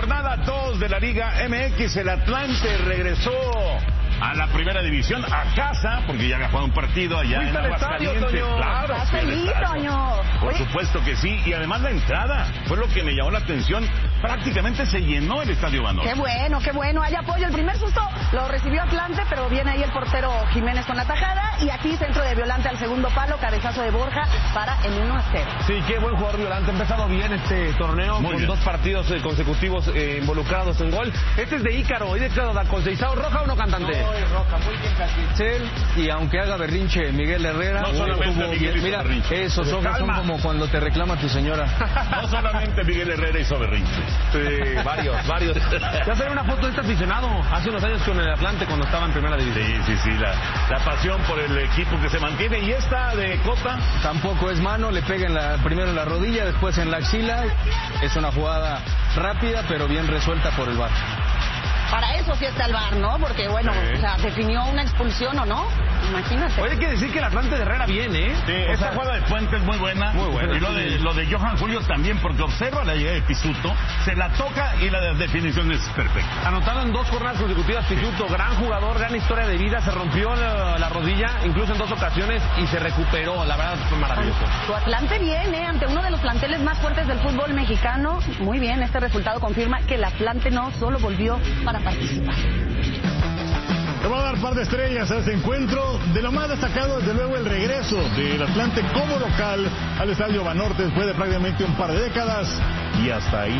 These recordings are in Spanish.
jornada 2 de la Liga MX, el Atlante regresó a la primera división, a casa, porque ya había jugado un partido allá en Aguascalientes. Claro, feliz, Toño. Por supuesto que sí, y además la entrada fue lo que me llamó la atención. Prácticamente se llenó el Estadio Banorte. Qué bueno, hay apoyo. El primer susto lo recibió Atlante, pero viene ahí el portero Jiménez con la tajada, y aquí centro de Violante al segundo palo, cabezazo de Borja para el 1-0. Sí, qué buen jugador Violante, ha empezado bien este torneo, muy con bien. 2 partidos consecutivos involucrados en gol. Este es de Ícaro, da Conceizao. ¿Roja o no, cantante? No, Roja, muy bien Castiel, y aunque haga berrinche Miguel Herrera, no solamente Miguel mira, berrinche. Esos ojos son como cuando te reclama tu señora. No solamente Miguel Herrera hizo berrinche. Sí, varios. Ya salió una foto de este aficionado hace unos años con el Atlante cuando estaba en primera división. Sí, la pasión por el equipo que se mantiene. Y esta de Cota tampoco es mano, le pega primero en la rodilla, después en la axila. Es una jugada rápida pero bien resuelta por el VAR. Para eso sí está el VAR, ¿no? Porque, bueno, o sea, definió una expulsión, ¿o no? Imagínate. Oye, hay que decir que el Atlante de Herrera viene, ¿eh? Sí, esta jugada de Puente es muy buena. Muy buena. Y lo de Johan Julio también, porque observa la llegada de Pisuto, se la toca y la definición es perfecta. Anotado en 2 jornadas consecutivas, Pisuto, gran jugador, gran historia de vida, se rompió la rodilla, incluso en 2 ocasiones, y se recuperó. La verdad, fue maravilloso. Tu Atlante viene ante uno de los planteles más fuertes del fútbol mexicano. Muy bien, este resultado confirma que el Atlante no solo volvió para participar. Le va a dar par de estrellas a este encuentro. De lo más destacado, desde luego, el regreso del Atlante como local al Estadio Banorte después de prácticamente un par de décadas. Y hasta ahí.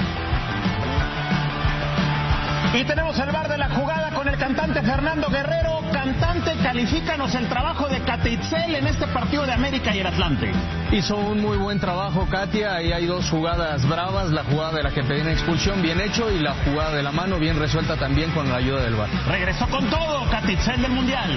Y tenemos el VAR de la jugada con el cantante Fernando Guerrero. Cantante, califícanos el trabajo de Catitzel en este partido de América y el Atlante. Hizo un muy buen trabajo, Katia. Ahí hay 2 jugadas bravas. La jugada de la que pedían expulsión, bien hecho. Y la jugada de la mano, bien resuelta también con la ayuda del VAR. Regresó con todo Catitzel del Mundial.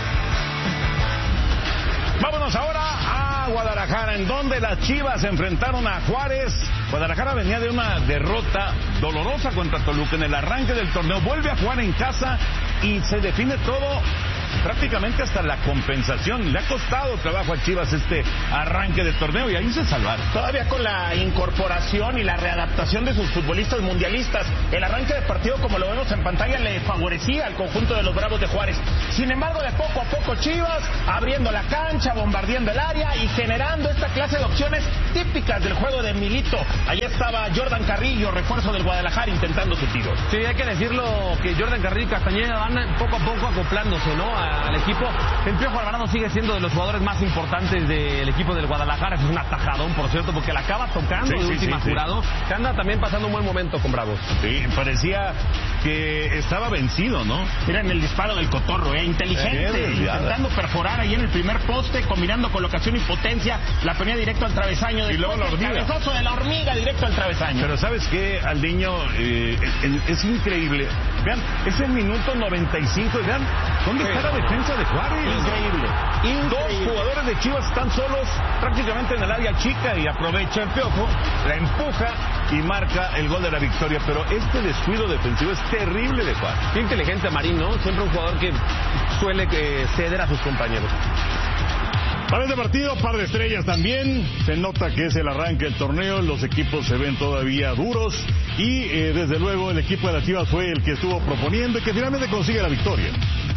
Vámonos ahora a Guadalajara, en donde las Chivas se enfrentaron a Juárez. Guadalajara venía de una derrota dolorosa contra Toluca en el arranque del torneo. Vuelve a jugar en casa y se define todo prácticamente hasta la compensación. Le ha costado trabajo a Chivas este arranque del torneo y ahí se salvaron. Todavía con la incorporación y la readaptación de sus futbolistas mundialistas, el arranque del partido, como lo vemos en pantalla, le favorecía al conjunto de los Bravos de Juárez. Sin embargo, de poco a poco Chivas abriendo la cancha, bombardeando el área y generando esta clase de opciones típicas del juego de Milito. Allá estaba Jordan Carrillo, refuerzo del Guadalajara, intentando su tiro. Sí, hay que decirlo que Jordan Carrillo y Castañeda van poco a poco acoplándose, ¿no?, al equipo. El Piojo Alvarado sigue siendo de los jugadores más importantes del equipo del Guadalajara. Es un atajadón, por cierto, porque la acaba tocando de última jurado. Que anda también pasando un buen momento con Bravos. Sí, parecía que estaba vencido, ¿no? Miren el disparo del Cotorro, inteligente, intentando perforar ahí en el primer poste, combinando colocación y potencia, la ponía directo al travesaño. Y luego la hormiga. El cabezazo de la hormiga directo al travesaño. Pero ¿sabes qué, Aldiño? Es increíble. Vean, es el minuto 95 y vean dónde está la defensa de Juárez. Increíble. 2 jugadores de Chivas están solos prácticamente en el área chica y aprovecha el Piojo, la empuja y marca el gol de la victoria. Pero este descuido defensivo es terrible de Juárez. Qué inteligente Marín, ¿no? Siempre un jugador que suele ceder a sus compañeros. Para este partido, par de estrellas también. Se nota que es el arranque del torneo, los equipos se ven todavía duros y desde luego el equipo de las Chivas fue el que estuvo proponiendo y que finalmente consigue la victoria.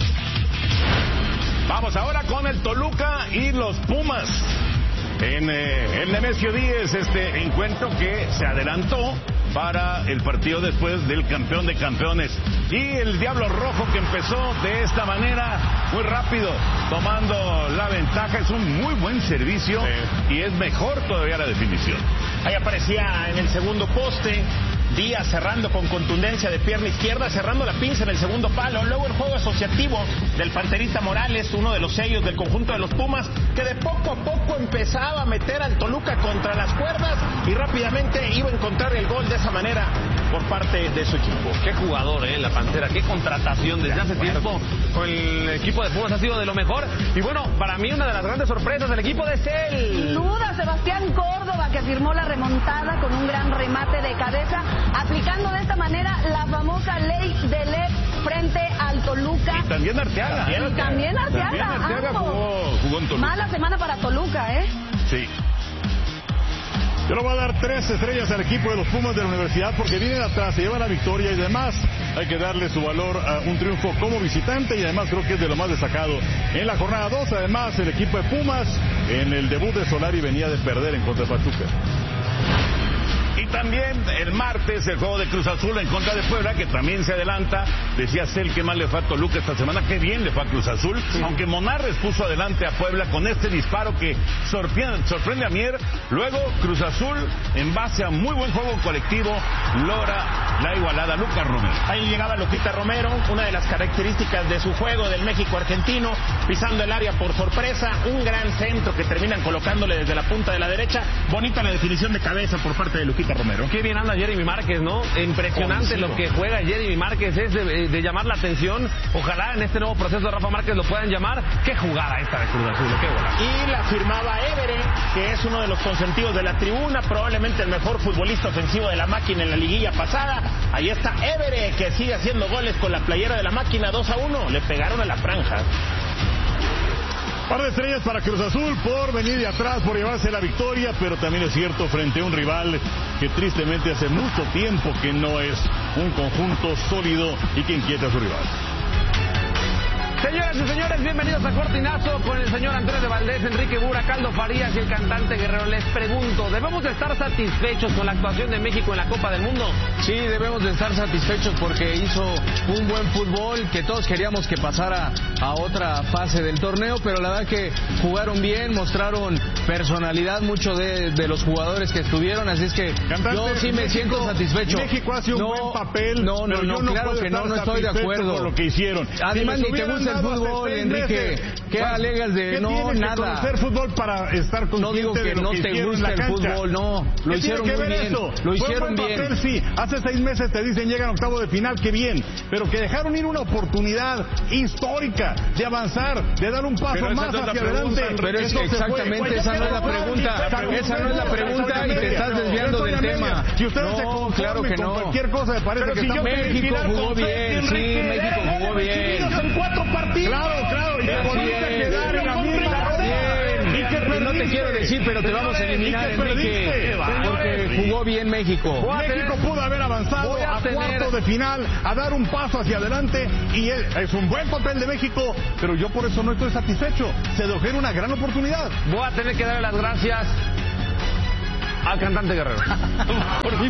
Vamos ahora con el Toluca y los Pumas. En el Nemesio 10, este encuentro que se adelantó para el partido después del campeón de campeones. Y el Diablo Rojo, que empezó de esta manera, muy rápido, tomando la ventaja. Es un muy buen servicio y es mejor todavía la definición. Ahí aparecía en el segundo poste Díaz cerrando con contundencia de pierna izquierda, cerrando la pinza en el segundo palo. Luego el juego asociativo del Panterita Morales, uno de los sellos del conjunto de los Pumas, que de poco a poco empezaba a meter al Toluca contra las cuerdas y rápidamente iba a encontrar el gol de esa manera por parte de su equipo. Qué jugador, la Pantera, qué contratación desde hace tiempo con el equipo de Pumas, ha sido de lo mejor. Y bueno, para mí una de las grandes sorpresas del equipo de Cel. Sin duda, Sebastián Córdoba, que firmó la remontada con un gran remate de cabeza, aplicando de esta manera la famosa ley de Lep frente al Toluca. Y también Arteaga. También Arteaga jugó en Toluca. Mala semana para Toluca, Sí. Yo le voy a dar 3 estrellas al equipo de los Pumas de la Universidad porque vienen atrás, se llevan la victoria y demás. Hay que darle su valor a un triunfo como visitante y además creo que es de lo más destacado en la jornada 2. Además, el equipo de Pumas en el debut de Solari venía de perder en contra de Pachuca. Y también el martes el juego de Cruz Azul en contra de Puebla, que también se adelanta. Decía Cel que mal le fue a Toluca esta semana, qué bien le fue a Cruz Azul, aunque Monarres puso adelante a Puebla con este disparo que sorprende a Mier. Luego Cruz Azul, en base a muy buen juego colectivo, logra la igualada. Lucas Romero. Ahí llegaba Luquita Romero, una de las características de su juego del México argentino, pisando el área por sorpresa, un gran centro que terminan colocándole desde la punta de la derecha. Bonita la definición de cabeza por parte de Luquita Romero. Qué bien anda Jeremy Márquez, ¿no? Impresionante lo que juega Jeremy Márquez, es de llamar la atención. Ojalá en este nuevo proceso de Rafa Márquez lo puedan llamar. Qué jugada esta de Cruz Azul, qué bola. Y la firmaba Évere, que es uno de los consentidos de la tribuna, probablemente el mejor futbolista ofensivo de la máquina en la liguilla pasada. Ahí está Évere, que sigue haciendo goles con la playera de la máquina. 2-1, le pegaron a la franja. Par de estrellas para Cruz Azul por venir de atrás, por llevarse la victoria, pero también es cierto frente a un rival que tristemente hace mucho tiempo que no es un conjunto sólido y que inquieta a su rival. Señoras y señores, bienvenidos a Cortinazo con el señor Andrés de Valdés, Enrique Burak, Aldo Farías y el cantante Guerrero. Les pregunto, ¿debemos de estar satisfechos con la actuación de México en la Copa del Mundo? Sí, debemos de estar satisfechos porque hizo un buen fútbol, que todos queríamos que pasara a otra fase del torneo, pero la verdad que jugaron bien, mostraron personalidad muchos de los jugadores que estuvieron, así es que Cantante, yo sí me siento satisfecho. México hace un buen papel, no, pero yo no claro puedo que estar no estoy de acuerdo con lo que hicieron. Además, si ni te gusta el fútbol, Enrique. ¿Qué alegas de no, nada? Conocer fútbol para estar consciente no digo que de lo no que te hicieron gusta en la el cancha. fútbol, no. Lo hicieron muy bien. Eso? Lo hicieron bien. Papel, sí. Hace 6 meses te dicen llegan a octavo de final, qué bien. Pero que dejaron ir una oportunidad histórica de avanzar, de dar un paso más hacia adelante. Pero es que exactamente esa no es la pregunta. Esa no es la pregunta y te estás desviando del tema. Si ustedes se conforman claro que con no. cualquier cosa, me parece que estamos... México jugó bien, sí, México jugó bien. En 4 partidos. Claro, y te volviste a quedar en la misma. No te quiero decir, pero te vamos a eliminar, Enrique, porque jugó bien México. México pudo haber avanzado a cuartos de final, a dar un paso hacia adelante, y es un buen papel de México, pero yo por eso no estoy satisfecho. Se dejó una gran oportunidad. Voy a tener que darle las gracias al cantante Guerrero. Porque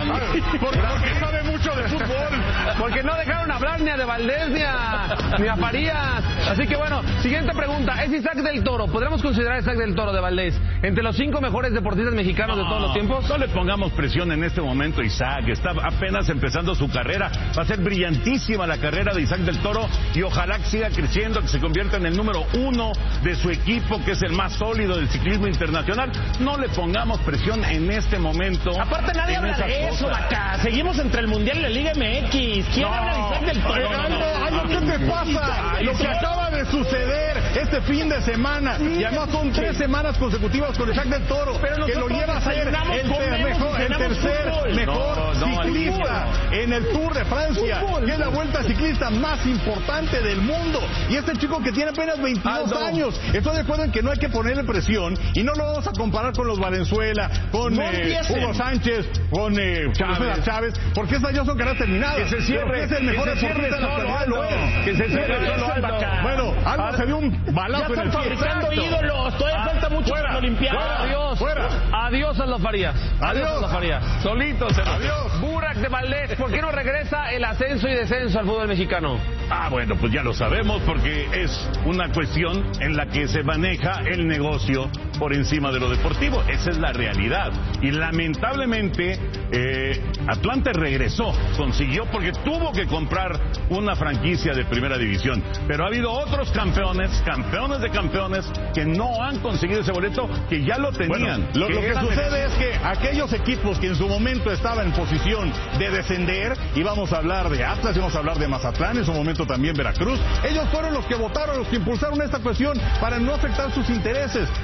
sabe mucho de fútbol. Porque no dejaron hablar ni a De Valdés ni a Farías. Así que bueno, siguiente pregunta. ¿Es Isaac del Toro? ¿Podríamos considerar a Isaac del Toro de Valdés entre los 5 mejores deportistas mexicanos de todos los tiempos? No le pongamos presión en este momento, Isaac. Está apenas empezando su carrera. Va a ser brillantísima la carrera de Isaac del Toro y ojalá que siga creciendo, que se convierta en el número 1 de su equipo, que es el más sólido del ciclismo internacional. No le pongamos presión en este momento. Aparte nadie habla de eso, Maca. Seguimos entre el Mundial y la Liga MX. ¿Quién habla de Isaac del Toro? ¿Qué te pasa? Lo que acaba de suceder este fin de semana, y además son 3 semanas consecutivas con Isaac del Toro, que lo lleva a ser el tercer mejor ciclista en el Tour de Francia, que es la vuelta ciclista más importante del mundo. Y este chico que tiene apenas 22 años, estoy de acuerdo en que no hay que ponerle presión, y no lo vamos a comparar con los Valenzuela, con Hugo Sánchez, con Chávez, porque esas ya son carreras terminadas. Que se cierre, es el mejor deportista de la actualidad, lo es. Que se cierre solo, Alba. Bueno, Alba se dio un balazo en el pie. Fabricando ídolos, todavía falta mucho para la Olimpiada. Adiós, Aldo Farías. Aldo Farías. Solitos. Adiós. Burak de Valdés, ¿por qué no regresa el ascenso y descenso al fútbol mexicano? Bueno, pues ya lo sabemos, porque es una cuestión en la que se maneja el negocio por encima de lo deportivo. Esa es la realidad. Y lamentablemente Atlante regresó, consiguió, porque tuvo que comprar una franquicia de primera división. Pero ha habido otros campeones de campeones, que no han conseguido ese boleto, que ya lo tenían. Bueno, lo que sucede es que aquellos equipos que en su momento estaban en posición de descender, y vamos a hablar de Atlas, y vamos a hablar de Mazatlán, en su momento también Veracruz, ellos fueron los que votaron, los que impulsaron esta cuestión para no afectar sus intereses. Pero los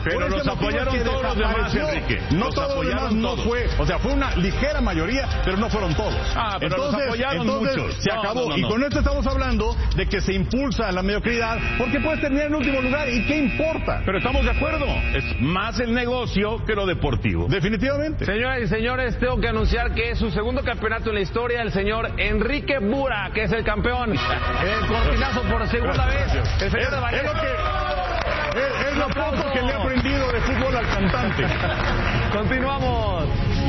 Los apoyaron todos los demás, Enrique. No todos los demás, no fue. O sea, fue una ligera mayoría, pero no fueron todos. Pero los apoyaron muchos. Se acabó. Y con esto estamos hablando de que se impulsa la mediocridad, porque puedes terminar en último lugar. ¿Y qué importa? Pero estamos de acuerdo. Es más el negocio que lo deportivo. Definitivamente. Señoras y señores, tengo que anunciar que es su segundo campeonato en la historia, el señor Enrique Bura, que es el campeón. El cortinazo por segunda vez. El señor de Vallejo. Es lo poco que le he aprendido de fútbol al cantante. Continuamos.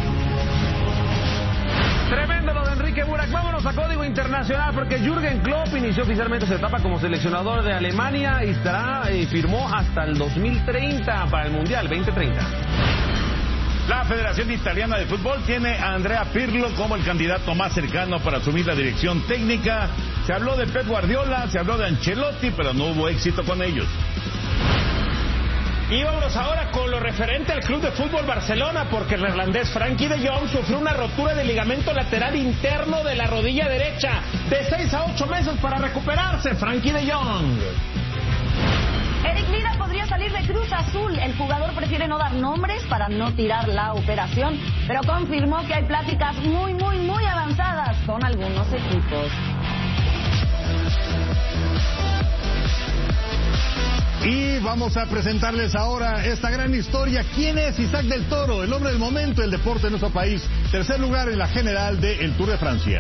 Tremendo lo de Enrique Burak. Vámonos a código internacional porque Jürgen Klopp inició oficialmente su etapa como seleccionador de Alemania y firmó hasta el 2030 para el Mundial 2030. La Federación Italiana de Fútbol tiene a Andrea Pirlo como el candidato más cercano para asumir la dirección técnica. Se habló de Pep Guardiola, se habló de Ancelotti, pero no hubo éxito con ellos. Y vámonos ahora con lo referente al Club de Fútbol Barcelona, porque el neerlandés Frenkie de Jong sufrió una rotura de ligamento lateral interno de la rodilla derecha. De 6 a 8 meses para recuperarse, Frenkie de Jong. Eric Lira podría salir de Cruz Azul. El jugador prefiere no dar nombres para no tirar la operación, pero confirmó que hay pláticas muy avanzadas con algunos equipos. Y vamos a presentarles ahora esta gran historia. ¿Quién es Isaac del Toro? El hombre del momento del deporte en nuestro país. Tercer lugar en la general del Tour de Francia.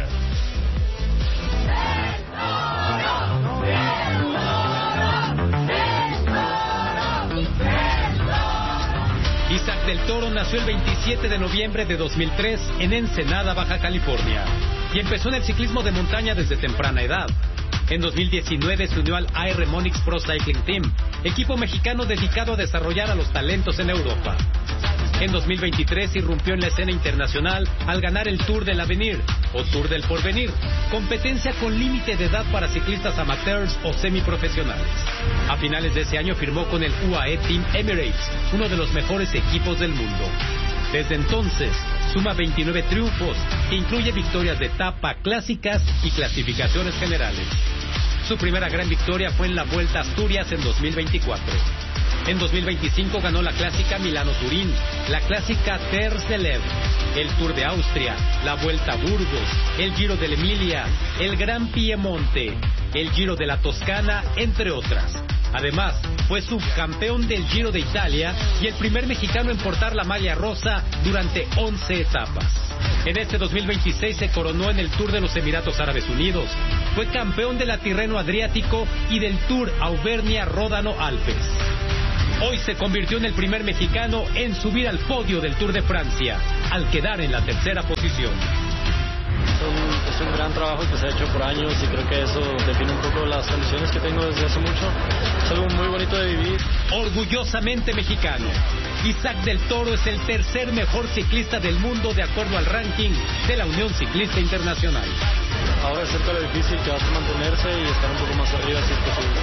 Isaac del Toro nació el 27 de noviembre de 2003 en Ensenada, Baja California, y empezó en el ciclismo de montaña desde temprana edad. En 2019 se unió al AR Monix Pro Cycling Team, equipo mexicano dedicado a desarrollar a los talentos en Europa. En 2023 irrumpió en la escena internacional al ganar el Tour del Avenir o Tour del Porvenir, competencia con límite de edad para ciclistas amateurs o semiprofesionales. A finales de ese año firmó con el UAE Team Emirates, uno de los mejores equipos del mundo. Desde entonces suma 29 triunfos, que incluye victorias de etapa, clásicas y clasificaciones generales. Su primera gran victoria fue en la Vuelta a Asturias en 2024. En 2025 ganó la clásica Milano-Turín, la clásica Terres de l'Ebre, el Tour de Austria, la Vuelta a Burgos, el Giro de la Emilia, el Gran Piemonte, el Giro de la Toscana, entre otras. Además, fue subcampeón del Giro de Italia y el primer mexicano en portar la malla rosa durante 11 etapas. En este 2026 se coronó en el Tour de los Emiratos Árabes Unidos. Fue campeón del Tirreno Adriático y del Tour Auvernia-Ródano-Alpes. Hoy se convirtió en el primer mexicano en subir al podio del Tour de Francia, al quedar en la tercera posición. Es un gran trabajo que se ha hecho por años y creo que eso define un poco las condiciones que tengo desde hace mucho. Es algo muy bonito de vivir. Orgullosamente mexicano, Isaac del Toro es el tercer mejor ciclista del mundo de acuerdo al ranking de la Unión Ciclista Internacional. Ahora es cierto lo difícil que va a mantenerse y estar un poco más arriba si es posible.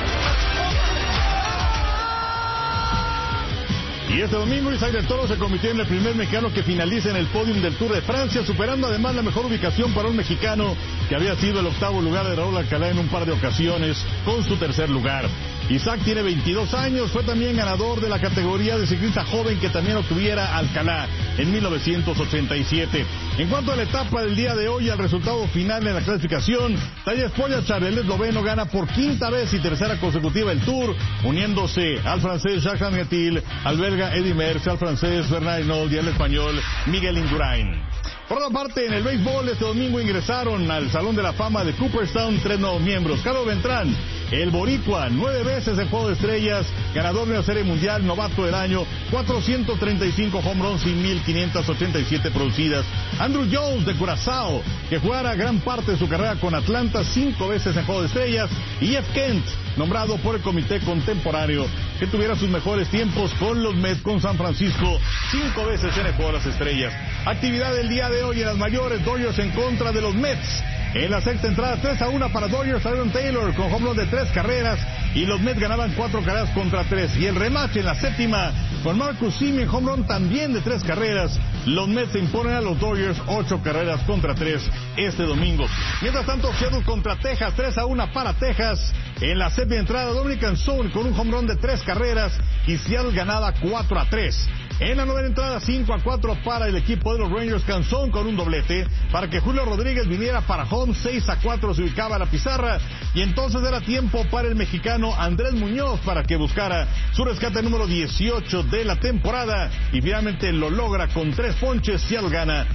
Y este domingo Isaac del Toro se convirtió en el primer mexicano que finaliza en el podium del Tour de Francia, superando además la mejor ubicación para un mexicano que había sido el octavo lugar de Raúl Alcalá en un par de ocasiones con su tercer lugar. Isaac tiene 22 años, fue también ganador de la categoría de ciclista joven que también obtuviera Alcalá en 1987. En cuanto a la etapa del día de hoy, al resultado final en la clasificación, Tadej Pogačar, el esloveno, gana por quinta vez y tercera consecutiva el Tour, uniéndose al francés Jacques Anquetil, al belga Eddy Merckx, al francés Bernard Hinault y al español Miguel Indurain. Por otra parte, en el béisbol, este domingo ingresaron al Salón de la Fama de Cooperstown 3 nuevos miembros. Carlos Beltrán, el boricua, 9 veces en Juego de Estrellas, ganador de la Serie Mundial, novato del año, 435 home runs y 1,587 producidas. Andrew Jones, de Curazao, que jugara gran parte de su carrera con Atlanta, 5 veces en Juego de Estrellas. Y Jeff Kent, nombrado por el comité contemporáneo, que tuviera sus mejores tiempos con los Mets, con San Francisco, 5 veces en el Juego de las Estrellas. Actividad del día de hoy en las mayores, Dodgers en contra de los Mets. En la sexta entrada, 3-1 para Dodgers, Aaron Taylor con home run de 3 carreras y los Mets ganaban 4 carreras contra 3. Y el rematch en la séptima, con Marcus Semien, home run también de 3 carreras. Los Mets se imponen a los Dodgers 8 carreras contra 3 este domingo. Mientras tanto, Seattle contra Texas, 3-1 para Texas. En la séptima entrada, Dominic Canzone con un home run de 3 carreras y Seattle ganaba 4-3. En la novena entrada, 5-4 para el equipo de los Rangers. Canzone con un doblete para que Julio Rodríguez viniera para home. 6-4 se ubicaba la pizarra. Y entonces era tiempo para el mexicano Andrés Muñoz para que buscara su rescate número 18 de la temporada. Y finalmente lo logra con 3 ponches. Seattle gana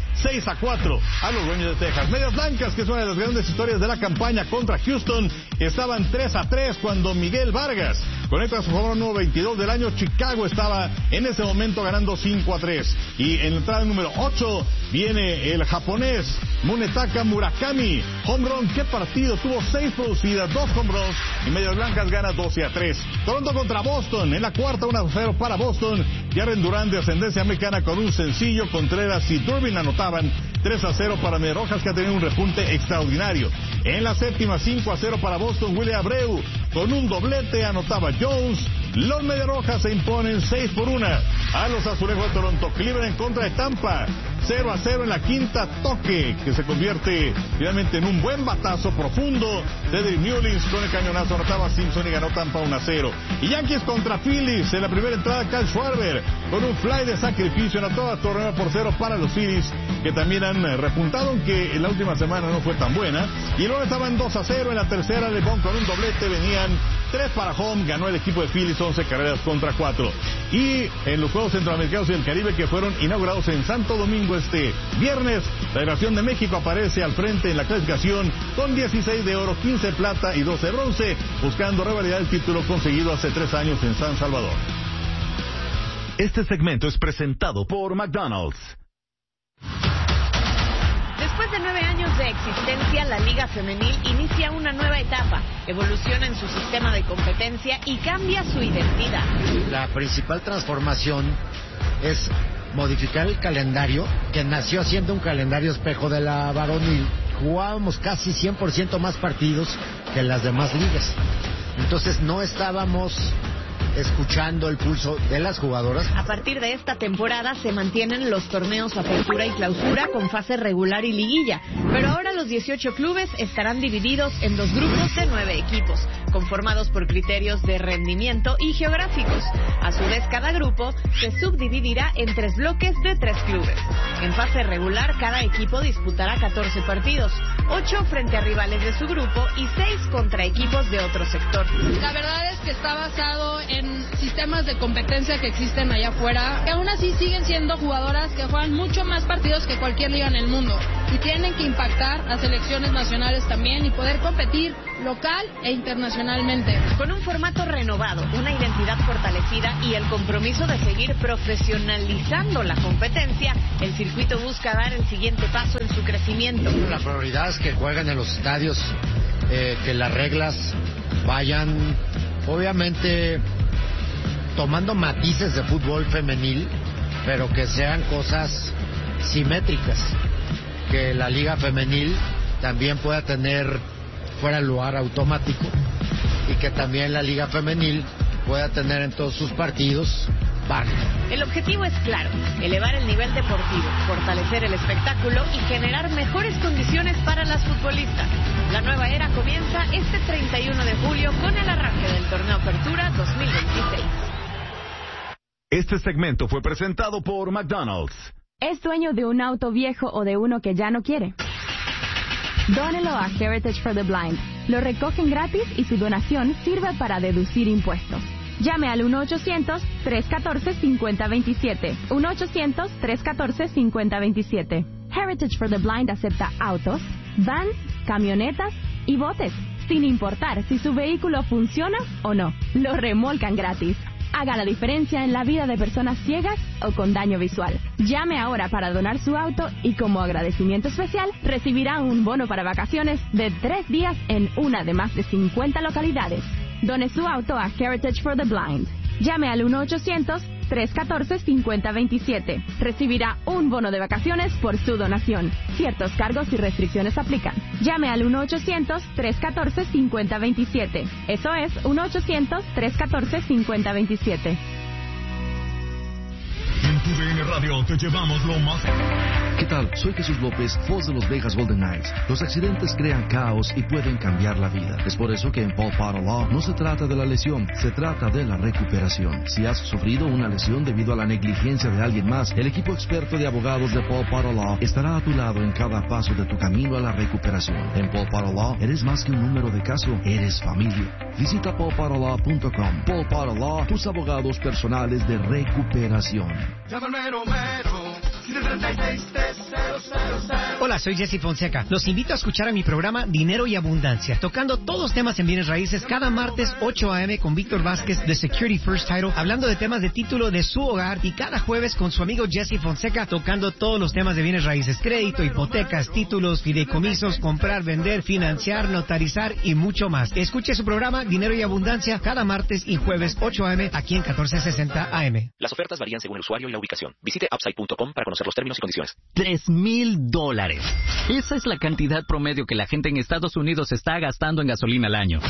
6-4 a los Rangers de Texas. Medias Blancas, que es una de las grandes historias de la campaña contra Houston, estaban 3-3 cuando Miguel Vargas conecta su home run número 22 del año. Chicago estaba en ese momento ganando 5-3. Y en la entrada número 8 viene el japonés Munetaka Murakami. Home run, qué partido, tuvo 6 producidas, 2 home runs, y Medias Blancas gana 12-3. Toronto contra Boston, en la cuarta 1-0 para Boston. Jaren Durán, de ascendencia americana, con un sencillo. Contreras y Durbin anotaban 3-0 para Medias Rojas, que ha tenido un repunte extraordinario. En la séptima, 5-0 para Boston. William Abreu con un doblete anotaba Jones. Los Medias Rojas se imponen 6-1 a los Azulejos de Toronto. Cleveland en contra de Tampa, 0-0 en la quinta. Toque que se convierte finalmente en un buen batazo profundo de Dave Mullins con el cañonazo. Anotaba Simpson y ganó Tampa 1-0. Y Yankees contra Phillies, en la primera entrada Kyle Schwarber con un fly de sacrificio anotó a torneo por 0 para los Phillies, que también han repuntado, aunque en la última semana no fue tan buena. Y luego estaban 2-0 en la tercera. LeBron con un doblete, venían 3 para home, ganó el equipo de Phillies 11 carreras contra 4. Y en los Juegos Centroamericanos y del Caribe, que fueron inaugurados en Santo Domingo este viernes, la delegación de México aparece al frente en la clasificación con 16 de oro, 15 plata y 12 bronce, buscando revalidar el título conseguido hace 3 años en San Salvador. Este segmento es presentado por McDonald's. Después de 9 años de existencia, la Liga Femenil inicia una nueva etapa, evoluciona en su sistema de competencia y cambia su identidad. La principal transformación es modificar el calendario, que nació siendo un calendario espejo de la varonil. Jugábamos casi 100% más partidos que las demás ligas. Entonces no estábamos escuchando el pulso de las jugadoras. A partir de esta temporada se mantienen los torneos Apertura y Clausura con fase regular y liguilla, pero ahora los 18 clubes estarán divididos en 2 grupos de 9 equipos, conformados por criterios de rendimiento y geográficos. A su vez, cada grupo se subdividirá en 3 bloques de 3 clubes. En fase regular, cada equipo disputará 14 partidos, 8 frente a rivales de su grupo y 6 contra equipos de otro sector. La verdad es que está basado en sistemas de competencia que existen allá afuera, que aún así siguen siendo jugadoras que juegan mucho más partidos que cualquier liga en el mundo y tienen que impactar a selecciones nacionales también y poder competir local e internacionalmente. Con un formato renovado, una identidad fortalecida y el compromiso de seguir profesionalizando la competencia, el circuito busca dar el siguiente paso en su crecimiento. La prioridad es que jueguen en los estadios, que las reglas vayan, obviamente, tomando matices de fútbol femenil, pero que sean cosas simétricas, que la liga femenil también pueda tener fuera el lugar automático y que también la liga femenil pueda tener en todos sus partidos bar. El objetivo es claro, elevar el nivel deportivo, fortalecer el espectáculo y generar mejores condiciones para las futbolistas. La nueva era comienza este 31 de julio con el arranque del torneo Apertura 2026. Este segmento fue presentado por McDonald's. ¿Es dueño de un auto viejo o de uno que ya no quiere? Dónelo a Heritage for the Blind. Lo recogen gratis y su donación sirve para deducir impuestos. Llame al 1-800-314-5027. 1-800-314-5027. Heritage for the Blind acepta autos, vans, camionetas y botes, sin importar si su vehículo funciona o no. Lo remolcan gratis. Haga la diferencia en la vida de personas ciegas o con daño visual. Llame ahora para donar su auto y como agradecimiento especial recibirá un bono para vacaciones de 3 días en una de más de 50 localidades. Done su auto a Heritage for the Blind. Llame al 1-800-314-5027. Recibirá un bono de vacaciones por su donación. Ciertos cargos y restricciones aplican. Llame al 1-800-314-5027. Eso es 1-800-314-5027. En tu DN Radio te llevamos lo más... ¿Qué tal? Soy Jesús López, voz de los Vegas Golden Knights. Los accidentes crean caos y pueden cambiar la vida. Es por eso que en Paul Potter Law no se trata de la lesión, se trata de la recuperación. Si has sufrido una lesión debido a la negligencia de alguien más, el equipo experto de abogados de Paul Potter Law estará a tu lado en cada paso de tu camino a la recuperación. En Paul Potter Law eres más que un número de caso, eres familia. Visita paulpotterlaw.com. Paul Potter Law, tus abogados personales de recuperación. Hola, soy Jesse Fonseca. Los invito a escuchar a mi programa Dinero y Abundancia, tocando todos los temas en bienes raíces cada martes 8 a.m. con Víctor Vázquez de Security First Title, hablando de temas de título de su hogar, y cada jueves con su amigo Jesse Fonseca tocando todos los temas de bienes raíces: crédito, hipotecas, títulos, fideicomisos, comprar, vender, financiar, notarizar y mucho más. Escuche su programa Dinero y Abundancia cada martes y jueves 8 a.m. aquí en 1460 AM. Las ofertas varían según el usuario y la ubicación. Visite upside.com para conocer los términos y condiciones. $3,000. Esa es la cantidad promedio que la gente en Estados Unidos está gastando en gasolina al año.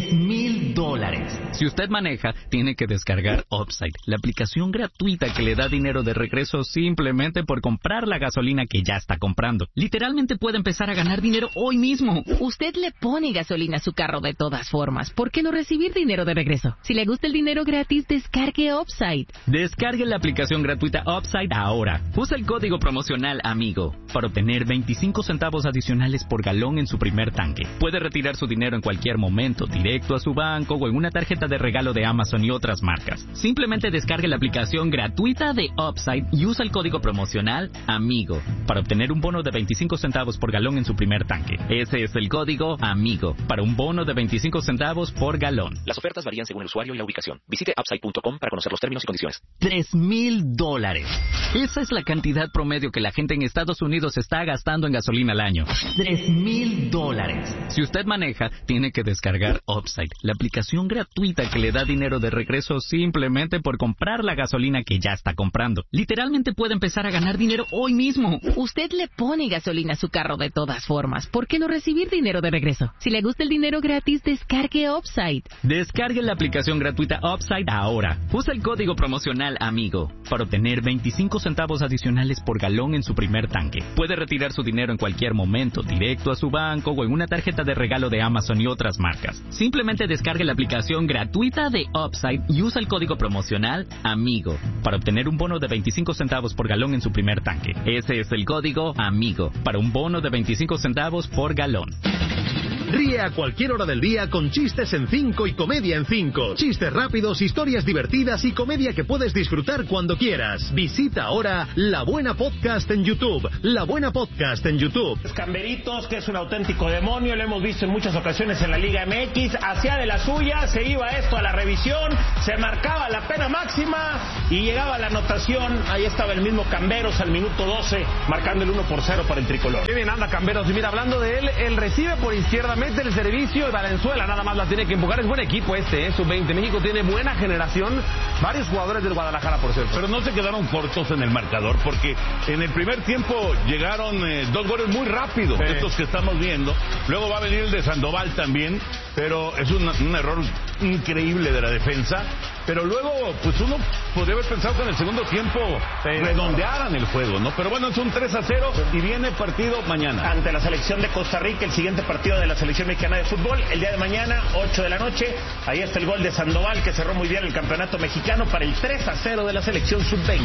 $3,000. Si usted maneja, tiene que descargar Upside, la aplicación gratuita que le da dinero de regreso simplemente por comprar la gasolina que ya está comprando. Literalmente puede empezar a ganar dinero hoy mismo. Usted le pone gasolina a su carro de todas formas. ¿Por qué no recibir dinero de regreso? Si le gusta el dinero gratis, descargue Upside. Descargue la aplicación gratuita Upside ahora. Usa el código promocional AMIGO para obtener 25 centavos adicionales por galón en su primer tanque. Puede retirar su dinero en cualquier momento, directo a su banco o en una tarjeta de regalo de Amazon y otras marcas. Simplemente descargue la aplicación gratuita de Upside y usa el código promocional AMIGO para obtener un bono de 25 centavos por galón en su primer tanque. Ese es el código AMIGO para un bono de 25 centavos por galón. Las ofertas varían según el usuario y la ubicación. Visite upside.com para conocer los términos y condiciones. $3,000. Esa es la cantidad promedio que la gente en Estados Unidos está gastando en gasolina al año. $3,000. Si usted maneja, tiene que descargar Upside, la aplicación gratuita que le da dinero de regreso simplemente por comprar la gasolina que ya está comprando. Literalmente puede empezar a ganar dinero hoy mismo. Usted le pone gasolina a su carro de todas formas. ¿Por qué no recibir dinero de regreso? Si le gusta el dinero gratis, descargue Upside. Descargue la aplicación gratuita Upside ahora. Usa el código promocional AMIGO para obtener 25 centavos adicionales por galón en su primer tanque. Puede retirar su dinero en cualquier momento, directo a su banco o en una tarjeta de regalo de Amazon y otras marcas. Simplemente descargue la aplicación gratuita de Upside y usa el código promocional AMIGO para obtener un bono de 25 centavos por galón en su primer tanque. Ese es el código AMIGO para un bono de 25 centavos por galón. Ríe a cualquier hora del día con chistes en 5 y comedia en 5. Chistes rápidos, historias divertidas y comedia que puedes disfrutar cuando quieras. Visita ahora La Buena Podcast en YouTube. La Buena Podcast en YouTube. Camberitos, que es un auténtico demonio, lo hemos visto en muchas ocasiones en la Liga MX, hacía de la suya, se iba esto a la revisión, se marcaba la pena máxima y llegaba la anotación. Ahí estaba el mismo Camberos al minuto 12, marcando el 1-0 para el tricolor. Qué bien anda Camberos, y mira, hablando de él recibe por izquierda, mete el servicio y Valenzuela nada más la tiene que empujar. Es buen equipo sub-20. México tiene buena generación, varios jugadores del Guadalajara, por cierto. Pero no se quedaron cortos en el marcador, porque en el primer tiempo llegaron 2 goles muy rápidos, estos que estamos viendo. Luego va a venir el de Sandoval también, pero es un error increíble de la defensa. Pero luego, pues uno podría haber pensado que en el segundo tiempo redondearan el juego, ¿no? Pero bueno, es un 3-0 y viene partido mañana. Ante la selección de Costa Rica, el siguiente partido de la selección mexicana de fútbol, el día de mañana, 8 de la noche. Ahí está el gol de Sandoval, que cerró muy bien el campeonato mexicano para el 3-0 de la selección sub-20.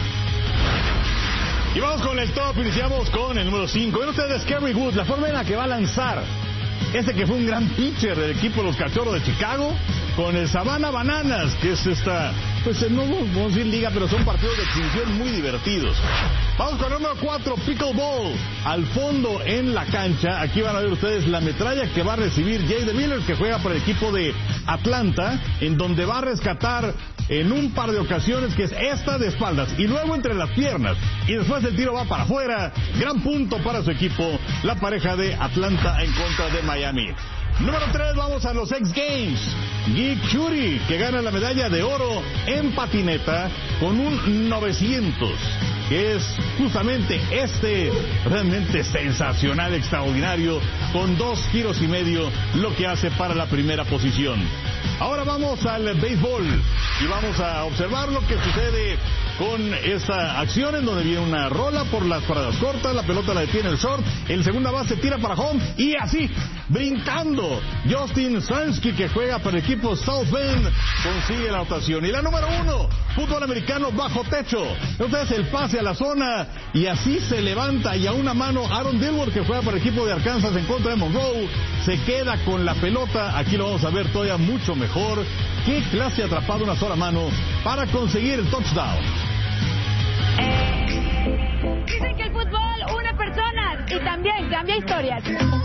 Y vamos con el top, iniciamos con el número 5. Ven ustedes, Kerry Wood, la forma en la que va a lanzar. Que fue un gran pitcher del equipo de los Cachorros de Chicago, con el Savannah Bananas, que es esta, pues no vamos a decir liga, pero son partidos de exhibición muy divertidos. Vamos con el número 4, Pickleball, al fondo en la cancha. Aquí van a ver ustedes la metralla que va a recibir Jay Miller, que juega por el equipo de Atlanta, en donde va a rescatar en un par de ocasiones, que es esta de espaldas y luego entre las piernas, y después el tiro va para afuera. Gran punto para su equipo, la pareja de Atlanta en contra de Miami. Número 3, vamos a los X Games. Geek Shuri, que gana la medalla de oro en patineta con un 900, que es justamente realmente sensacional, extraordinario, con 2 giros y medio, lo que hace para la primera posición. Ahora vamos al béisbol y vamos a observar lo que sucede con esta acción en donde viene una rola por las paradas cortas, la pelota la detiene el short, el segunda base tira para home y así, brincando, Justin Sansky, que juega para el equipo South Bend, consigue la anotación. Y la número 1, fútbol americano bajo techo. Entonces el pase a la zona y así se levanta y a una mano Aaron Dillard, que juega para el equipo de Arkansas en contra de Monroe, se queda con la pelota. Aquí lo vamos a ver todavía mucho mejor. Qué clase atrapado una sola mano para conseguir el touchdown. Dicen que el fútbol une personas y también cambia historias.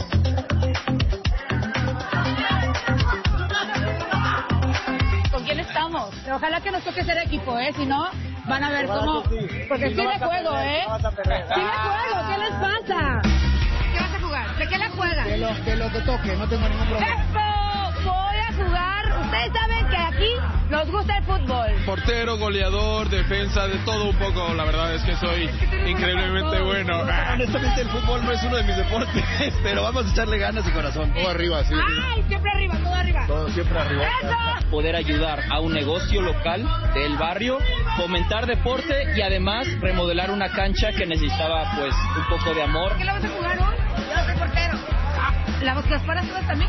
¿Con quién estamos? Ojalá que nos toque ser equipo, si no, van a ver cómo... Porque sí le juego, Sí le juego, ¿qué les pasa? ¿Qué vas a jugar? ¿De qué le juegas? De lo que toque, no tengo ningún problema. ¡Eso! Voy a jugar. Ustedes saben que aquí nos gusta el fútbol. Portero, goleador, defensa, de todo un poco. La verdad es que soy increíblemente bueno. Honestamente el fútbol no es uno de mis deportes, pero vamos a echarle ganas y corazón. Todo arriba, sí. ¡Ay, siempre arriba, todo arriba! Todo siempre arriba. ¡Eso! Poder ayudar a un negocio local del barrio, fomentar deporte y además remodelar una cancha que necesitaba pues un poco de amor. ¿Qué la vas a jugar hoy? Yo soy portero. ¿Las paras todas también?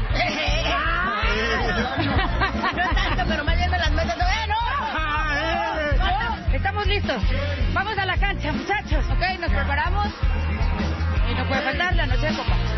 No tanto, pero más bien me las metes. Estamos listos. Vamos a la cancha, muchachos. Ok, nos preparamos. Y no puede faltar la noche de copa.